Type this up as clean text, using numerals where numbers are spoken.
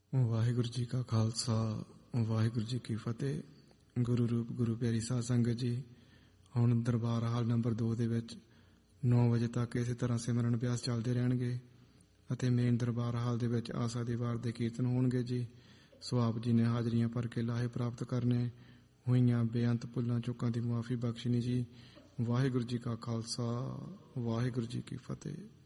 ਵਾਹਿਗੁਰੂ ਜੀ ਕਾ ਖਾਲਸਾ, ਵਾਹਿਗੁਰੂ ਜੀ ਕੀ ਫਤਿਹ। ਗੁਰੂ ਰੂਪ ਗੁਰੂ ਪਿਆਰੀ ਸਾਧ ਸੰਗਤ ਜੀ, ਹੁਣ ਦਰਬਾਰ ਹਾਲ ਨੰਬਰ 2 ਦੇ ਵਿੱਚ 9 ਵਜੇ ਤੱਕ ਇਸੇ ਤਰ੍ਹਾਂ ਸਿਮਰਨ ਅਭਿਆਸ ਚੱਲਦੇ ਰਹਿਣਗੇ ਅਤੇ ਮੇਨ ਦਰਬਾਰ ਹਾਲ ਦੇ ਵਿੱਚ ਆਸਾ ਦੀ ਵਾਰ ਦੇ ਕੀਰਤਨ ਹੋਣਗੇ ਜੀ। ਸੋ ਆਪ ਜੀ ਨੇ ਹਾਜ਼ਰੀਆਂ ਭਰ ਕੇ ਲਾਹੇ ਪ੍ਰਾਪਤ ਕਰਨੇ। ਹੋਈਆਂ ਬੇਅੰਤ ਭੁੱਲਾਂ ਚੁੱਕਾਂ ਦੀ ਮੁਆਫੀ ਬਖਸ਼ਣੀ ਜੀ। ਵਾਹਿਗੁਰੂ ਜੀ ਕਾ ਖਾਲਸਾ, ਵਾਹਿਗੁਰੂ ਜੀ ਕੀ ਫਤਿਹ।